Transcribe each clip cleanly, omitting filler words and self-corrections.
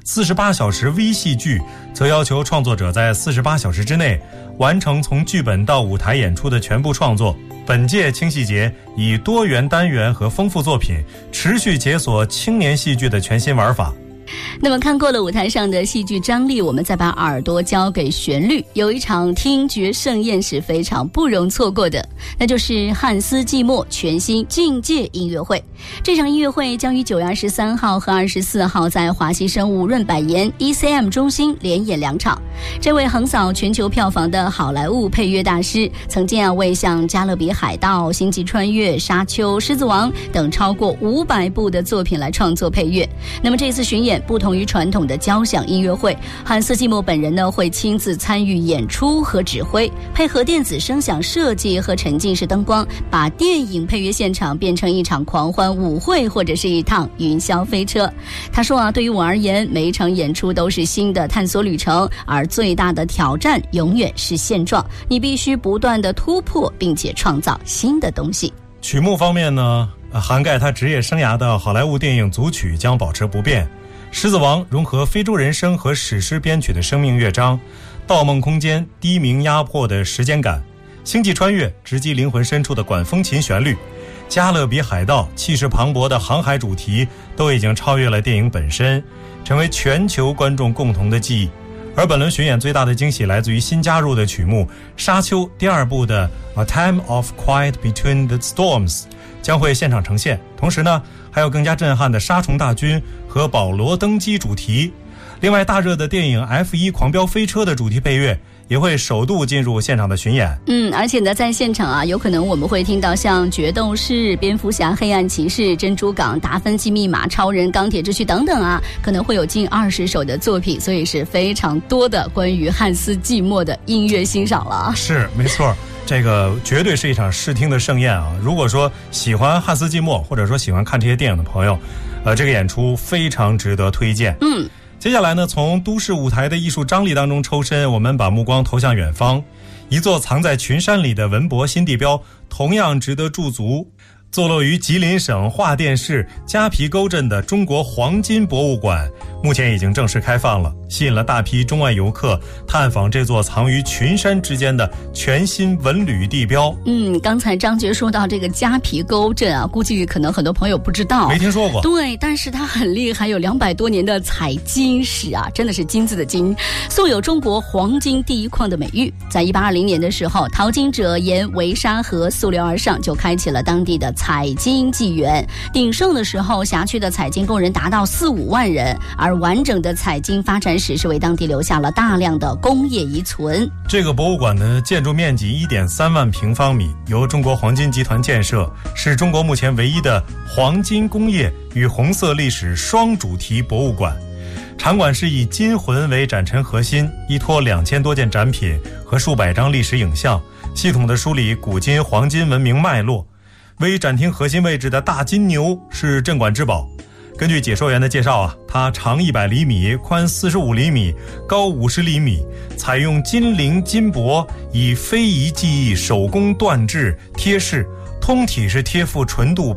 48小时微戏剧则要求创作者在48小时之内完成从剧本到舞台演出的全部创作。本届轻戏节以多元单元和丰富作品持续解锁青年戏剧的全新玩法。 那么看过了舞台上的戏剧张力，我们再把耳朵交给旋律，有一场听觉盛宴是非常不容错过的，那就是汉斯季默全新境界音乐会。这场音乐会将于9月23号和24号在华西生物润百颜 ECM 中心连演2场。这位横扫全球票房的好莱坞配乐大师，曾经为像《加勒比海盗》、《星际穿越》、《沙丘》、《狮子王》等超过500部的作品来创作配乐。那么这次巡演不同于传统的交响音乐会，汉斯季默本人呢会亲自参与演出和指挥，配合电子声响设计和沉浸式灯光，把电影配乐现场变成一场狂欢舞会或者是一趟云霄飞车。他说对于我而言，每一场演出都是新的探索旅程，而最大的挑战永远是现状，你必须不断的突破并且创造新的东西。 曲目方面呢，涵盖他职业生涯的好莱坞电影组曲将保持不变。狮子王融合非洲人声和史诗编曲的生命乐章，盗梦空间低鸣压迫的时间感，星际穿越直击灵魂深处的管风琴旋律，加勒比海盗气势磅礴的航海主题都已经超越了电影本身，成为全球观众共同的记忆。而本轮巡演最大的惊喜来自于新加入的曲目《沙丘》第2部的 A Time of Quiet Between the Storms 将会现场呈现，同时呢还有更加震撼的杀虫大军和保罗登基主题。另外大热的电影 F1 狂飙飞车的主题配乐也会首度进入现场的巡演。 而且呢在现场有可能我们会听到像决斗士、蝙蝠侠、黑暗骑士、珍珠港、达芬奇密码、超人、钢铁之躯等等可能会有近20首的作品，所以是非常多的关于汉斯季默的音乐欣赏了。 是没错，这个绝对是一场视听的盛宴如果说喜欢汉斯季默或者说喜欢看这些电影的朋友，这个演出非常值得推荐。接下来呢，从都市舞台的艺术张力当中抽身，我们把目光投向远方，一座藏在群山里的文博新地标同样值得驻足。坐落于吉林省桦甸市夹皮沟镇的中国黄金博物馆目前已经正式开放了，吸引了大批中外游客探访这座藏于群山之间的全新文旅地标。 刚才张杰说到这个夹皮沟镇估计可能很多朋友不知道， 没听说过。 对，但是它很厉害，有200多年的采金史真的是金字的金，素有中国黄金第一矿的美誉。在1820年的时候，淘金者沿维沙河溯流而上，就开启了当地的采金纪元。鼎盛的时候，辖区的采金工人达到4-5万人，而完整的采金发展史是为当地留下了大量的工业遗存。 这个博物馆的建筑面积1.3万平方米，由中国黄金集团建设，是中国目前唯一的黄金工业与红色历史双主题博物馆。场馆是以金魂为展陈核心，依托2000多件展品和数百张历史影像，系统地梳理古今黄金文明脉络。为展厅核心位置的大金牛是镇馆之宝。根据解说员的介绍它长100厘米，宽45厘米，高50厘米，采用金陵金箔，以非遗技艺手工锻制贴饰，通体是贴附纯度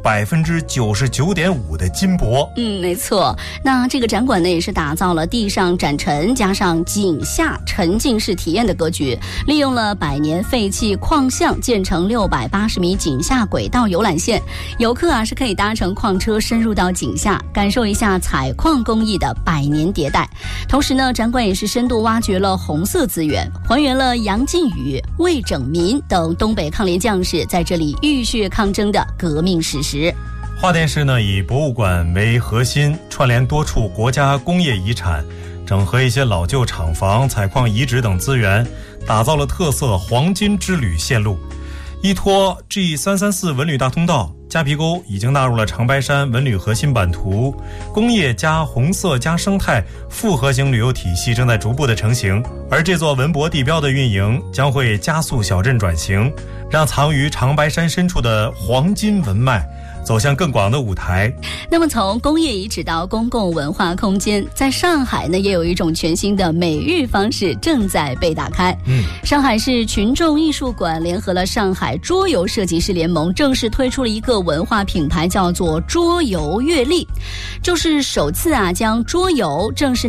99.5%的金箔。 没错。那这个展馆呢，也是打造了地上展陈加上井下沉浸式体验的格局，利用了100年废弃矿巷建成680米井下轨道游览线，游客是可以搭乘矿车深入到井下，感受一下采矿工艺的100年迭代。同时呢，展馆也是深度挖掘了红色资源，还原了杨靖宇、魏拯民等东北抗联将士在这里浴血抗争的革命史实。 桦甸市呢，以博物馆为核心，串联多处国家工业遗产，整合一些老旧厂房、采矿遗址等资源，打造了特色黄金之旅线路。依托 G334 文旅大通道，夹皮沟已经纳入了长白山文旅核心版图，工业加红色加生态复合型旅游体系正在逐步的成型。而这座文博地标的运营将会加速小镇转型，让藏于长白山深处的黄金文脉走向更广的舞台。 那么从工业遗址到公共文化空间，在上海呢也有一种全新的美育方式正在被打开。上海市群众艺术馆联合了上海桌游设计师联盟，正式推出了一个文化品牌，叫做桌游阅历，就是首次将桌游正式